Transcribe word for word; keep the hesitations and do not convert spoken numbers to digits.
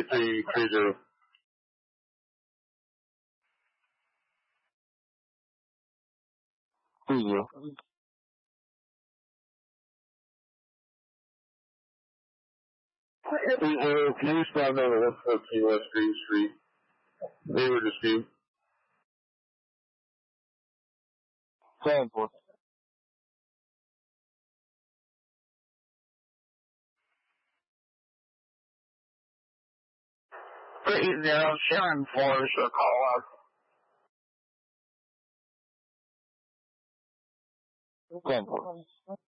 three Cruiser. Cruiser. Cruiser, can you respond on the one fourteen West Green Street? They were dispute. Ten four. Three zero seven four is the call out. Ten four.